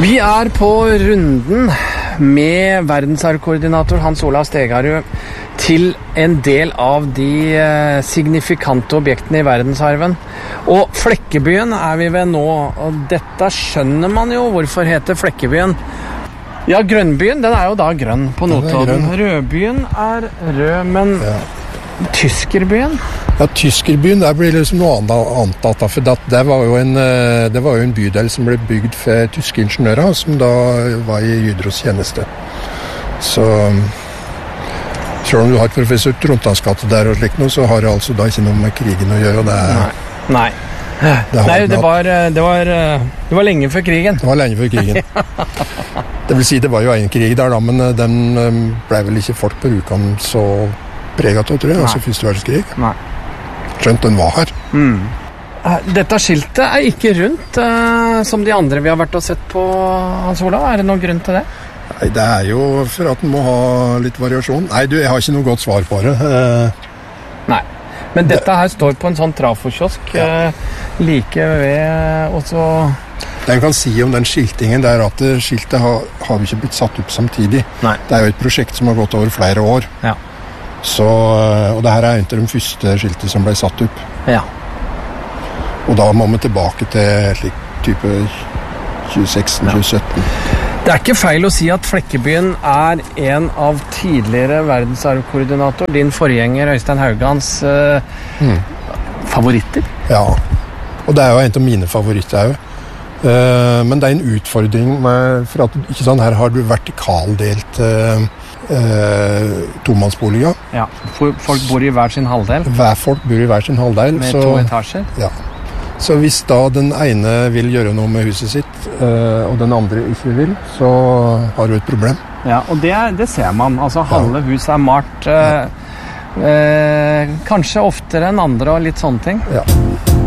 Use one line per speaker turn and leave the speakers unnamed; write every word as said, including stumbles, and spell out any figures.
Vi er på runden med verdensarvkoordinator Hans Olav Stegarud til en del av de signifikante objektene i verdensarven. Og Flekkebyen er vi ved nå, og dette skjønner man jo hvorfor heter Flekkebyen. Ja, Grønnbyen, den er jo da grønn på Notodden. Rødbyen er rød, men ja. Tyskerbyen?
Ja, Tyskerbyen, der blir liksom noe annet, for det var, jo en, det var jo en bydel som ble bygd for tyske ingeniører, som da var i Hydros tjeneste. Så selv om du har professor Trontansgate der og slik noe, så har det altså da ikke noe med krigen å gjøre. Det er,
Nei, Nei. Det, Nei det, var, det, var, det var lenge før krigen.
Det var lenge før krigen. Det vil si, det var jo en krig der da, men den ble vel ikke folk på Rjukan så preget av, tror jeg, altså første verdenskrig.
Nei.
Skjønt den var her.
Mm. Dette skiltet er ikke rundt, uh, som de andre vi har vært og sett på, Hans Olav. Er det noen grunn til det?
Nei, det er jo for at den må ha litt variasjon. Nei, du, jeg har ikke noe godt svar på det. Uh,
Nei, men dette det, her står på en sånn trafokiosk ja. uh, like ved, og så...
Det jeg kan si om den skiltingen, det er at skiltet har, har vi ikke blitt satt opp samtidig.
Nei.
Det er jo et prosjekt som har gått over flere år.
Ja.
Så, og det her er en av de første skiltet som ble satt opp.
Ja.
Og da må vi tilbake til slik type tjue seksten til tjue sytten.
Det er ikke feil å si at Flekkebyen er en av tidligere verdensarvkoordinator, din forgjenger Øystein Haugans uh, mm. favoritter. Ja,
og det er jo en av mine favoritter også. Uh, men det er en utfordring med, for at ikke sånn, her har du vertikaldelt uh, uh, tomannsboliger.
Ja, folk bor i hver sin halvdel.
Hver folk bor i hver sin halvdel.
Med
så,
to etasjer.
Ja. Så hvis da den ene vil gjøre noe med huset sitt, uh, og den andre ikke vil, så har du et problem.
Ja, og det, det ser man. Altså, halve ja. Huset er malt, uh, ja. uh, kanskje oftere enn andre og litt sånne ting.
Ja.